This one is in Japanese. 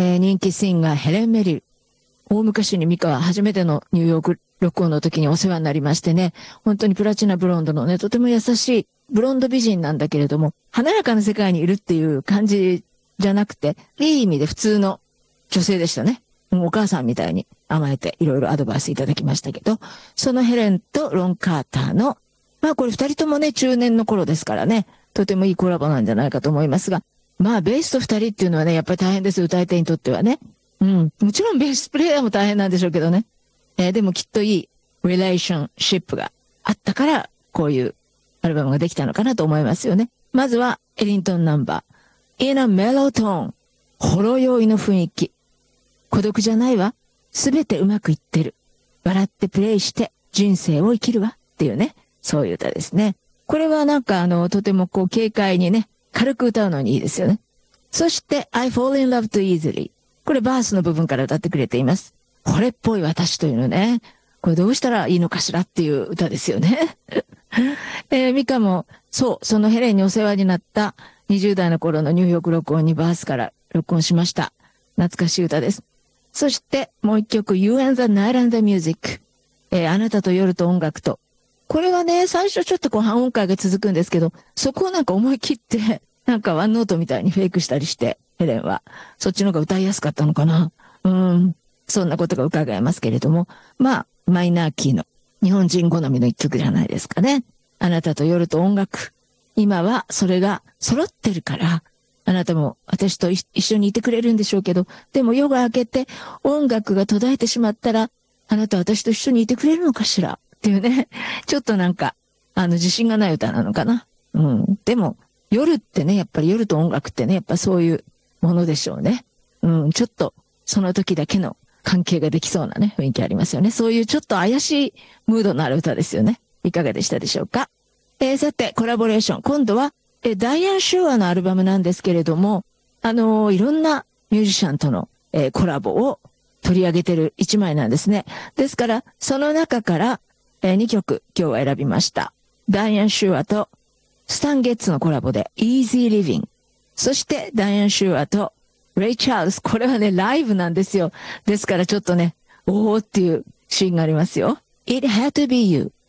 人気シンガーヘレン・メリル。大昔にミカは初めてのニューヨーク録音の時にお世話になりましてね、本当にプラチナブロンドのね、とても優しいブロンド美人なんだけれども、華やかな世界にいるっていう感じじゃなくて、いい意味で普通の女性でしたね。お母さんみたいに甘えていろいろアドバイスいただきましたけど、そのヘレンとロン・カーターの、まあこれ二人ともね、中年の頃ですからね、とてもいいコラボなんじゃないかと思いますが、まあベースと二人っていうのはね、やっぱり大変です、歌い手にとってはね。うん。もちろんベースプレイヤーも大変なんでしょうけどね。でもきっといいリレーションシップがあったから、こういうアルバムができたのかなと思いますよね。まずは、エリントンナンバー。In a Mellow Tone。ほろ酔いの雰囲気。孤独じゃないわ。すべてうまくいってる。笑ってプレイして人生を生きるわ。っていうね。そういう歌ですね。これはなんかとてもこう軽快にね、軽く歌うのにいいですよね。そして、I Fall in Love Too Easily。これバースの部分から歌ってくれています。惚れっぽい私というのね。これどうしたらいいのかしらっていう歌ですよね。ミカも、そう、そのヘレンにお世話になった20代の頃のニューヨーク録音にバースから録音しました。懐かしい歌です。そしてもう一曲、You and the Night and the Music。あなたと夜と音楽と。これはね、最初ちょっとこう半音階が続くんですけど、そこをなんか思い切って、なんかワンノートみたいにフェイクしたりして、ヘレンは。そっちの方が歌いやすかったのかな。そんなことが伺えますけれども。まあ、マイナーキーの日本人好みの一曲じゃないですかね。あなたと夜と音楽。今はそれが揃ってるから、あなたも私と一緒にいてくれるんでしょうけど、でも夜が明けて音楽が途絶えてしまったら、あなたは私と一緒にいてくれるのかしらっていうね。ちょっとなんか、自信がない歌なのかな。でも、夜ってね、やっぱり夜と音楽ってね、やっぱそういうものでしょうね。ちょっとその時だけの関係ができそうなね、雰囲気ありますよね。そういうちょっと怪しいムードのある歌ですよね。いかがでしたでしょうか。さて、コラボレーション。今度は、ダイアン・シューアのアルバムなんですけれども、いろんなミュージシャンとの、コラボを取り上げてる一枚なんですね。ですから、その中から、2曲今日は選びました。ダイアン・シューアとスタン・ゲッツのコラボで Easy Living。そしてダイアン・シューアとレイ・チャールズ。これはね、ライブなんですよ。ですからちょっとね、おーっていうシーンがありますよ。It had to be you。